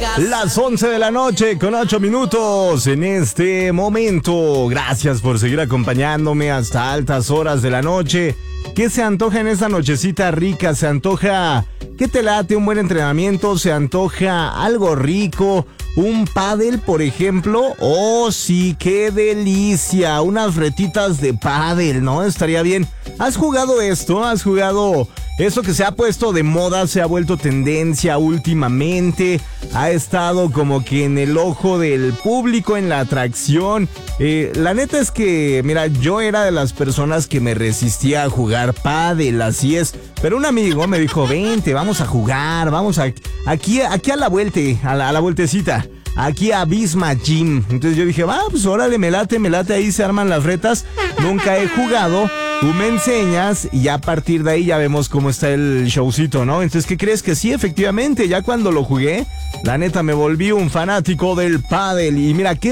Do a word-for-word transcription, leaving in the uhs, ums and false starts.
Las once de la noche con ocho minutos en este momento. Gracias por seguir acompañándome hasta altas horas de la noche. ¿Qué se antoja en esta nochecita rica? ¿Se antoja que te late un buen entrenamiento? ¿Se antoja algo rico? ¿Un pádel, por ejemplo? ¡Oh, sí! ¡Qué delicia! Unas retitas de pádel, ¿no? Estaría bien. ¿Has jugado esto? ¿Has jugado eso que se ha puesto de moda? Se ha vuelto tendencia últimamente. Ha estado como que en el ojo del público, en la atracción. Eh, la neta es que, mira, yo era de las personas que me resistía a jugar pádel, así es. Pero un amigo me dijo, vente, vamos a jugar, vamos a, aquí, aquí a la vuelta, a la, a la vueltecita. Aquí a Bisma Gym. Entonces yo dije, va, pues órale, me late, me late, ahí se arman las retas. Nunca he jugado, tú me enseñas y a partir de ahí ya vemos cómo está el showcito, ¿no? Entonces, ¿qué crees? Que sí, efectivamente, ya cuando lo jugué, la neta me volví un fanático del pádel. Y mira, qué